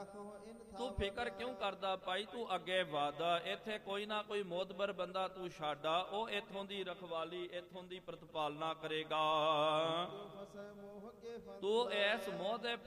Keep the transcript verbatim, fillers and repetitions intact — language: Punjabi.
ਤੂੰ ਫਿਕਰ ਕਿਉਂ ਕਰਦਾ ਭਾਈ, ਤੂੰ ਅੱਗੇ ਵਾਦਾ। ਇੱਥੇ ਕੋਈ ਨਾ ਕੋਈ ਮੋਤਬਰ ਬੰਦਾ ਤੂੰ ਛਾਡਾ, ਉਹ ਇੱਥੋਂ ਦੀ ਰਖਵਾਲੀ ਇੱਥੋਂ ਦੀ ਪ੍ਰਤਪਾਲਨਾ ਕਰੇਗਾ। ਤੂੰ ਇਸ ਮੋਹ ਦੇ